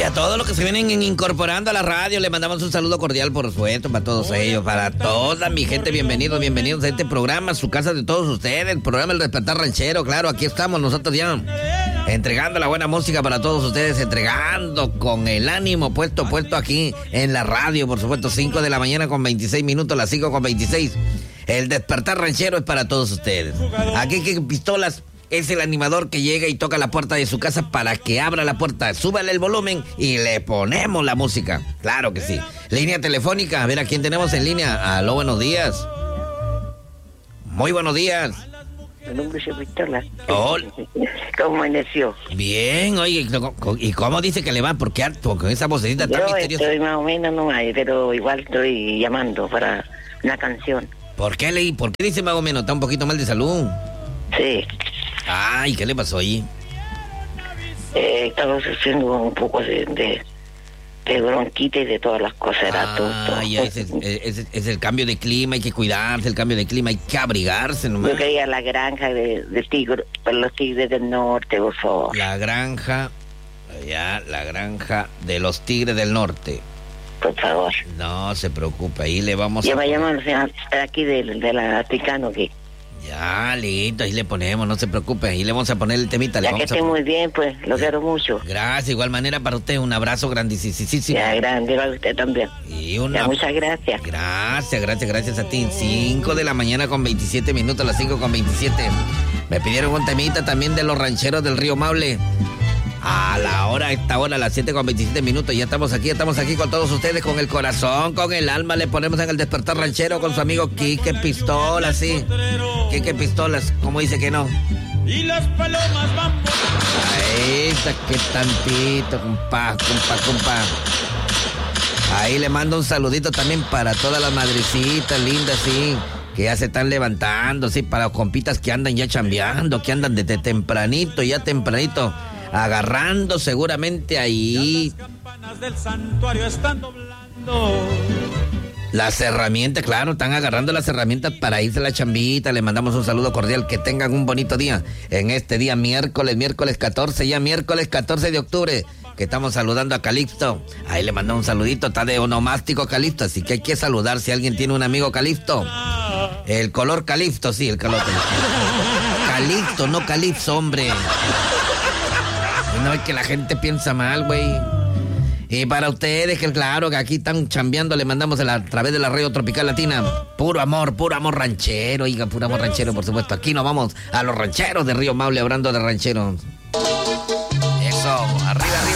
Y a todos los que se vienen incorporando a la radio, le mandamos un saludo cordial, por supuesto, para todos ellos, para toda mi gente. Bienvenidos a este programa, su casa de todos ustedes, el programa El Despertar Ranchero. Claro, aquí estamos nosotros ya entregando la buena música para todos ustedes, entregando con el ánimo puesto aquí en la radio, por supuesto, 5 de la mañana con 26 minutos, las 5 con 26. El Despertar Ranchero es para todos ustedes. Aquí que Pistolas es el animador que llega y toca la puerta de su casa para que abra la puerta, súbale el volumen y le ponemos la música. Claro que sí. Línea telefónica, a ver a quién tenemos en línea. Aló, buenos días. Muy buenos días. Mi nombre es Pistola. Hola. ¿Cómo amaneció? Bien, oye, ¿y cómo dice que le va? Porque con esa vocecita tan misteriosa. Estoy más o menos nomás, pero igual estoy llamando para una canción. ¿Por qué dice más o menos? ¿Está un poquito mal de salud? Sí. Ay, ¿qué le pasó ahí? Estaba sufriendo un poco de bronquitis y de todas las cosas. Era todo. Ya es el cambio de clima, hay que cuidarse, el cambio de clima, hay que abrigarse nomás. Yo quería la granja de tigre, para los tigres del norte, por favor. La granja de los tigres del norte. Por favor. No se preocupe, ahí le vamos a... Yo me llamo aquí de la Aticano, que... Ya, listo, ahí le ponemos, no se preocupe, ahí le vamos a poner el temita. Ya que esté muy bien, pues, lo quiero mucho. Gracias, igual manera para usted, un abrazo grandísimo. Ya, grande, para usted también. Ya, muchas gracias. Gracias a ti. 5 de la mañana con 27 minutos, las 5 con 27. Me pidieron un temita también de los rancheros del Río Maule. Esta hora, a las 7 con 27 minutos, ya estamos aquí con todos ustedes, con el corazón, con el alma, le ponemos en el Despertar Ranchero con su amigo Quique Pistolas, sí. Quique Pistolas, ¿cómo dice que no? Y las palomas van por... Ahí está, que tantito, compa. Ahí le mando un saludito también para todas las madrecitas lindas, sí, que ya se están levantando, sí, para los compitas que andan ya chambeando, que andan desde tempranito, agarrando seguramente ahí las campanas del santuario están doblando. Las herramientas, claro, están agarrando las herramientas para irse a la chambita. Le mandamos un saludo cordial, que tengan un bonito día en este día miércoles 14, ya miércoles 14 de octubre, que estamos saludando a Calixto. Ahí le mandamos un saludito, está de onomástico Calixto, así que hay que saludar si alguien tiene un amigo Calixto. El color Calixto, sí, el color Calixto, no Calipso, hombre. No, es que la gente piensa mal, güey. Y para ustedes, que claro, que aquí están chambeando, le mandamos a través de la radio Tropical Latina. Puro amor ranchero, oiga, puro amor ranchero, por supuesto. Aquí nos vamos a los rancheros de Río Maule, hablando de rancheros.